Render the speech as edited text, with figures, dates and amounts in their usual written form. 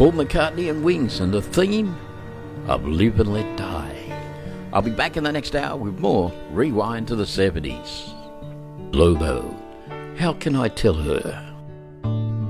Paul McCartney and Wings and the theme of Live and Let Die. I'll be back in the next hour with more Rewind to the 70s. Lobo, How Can I Tell Her?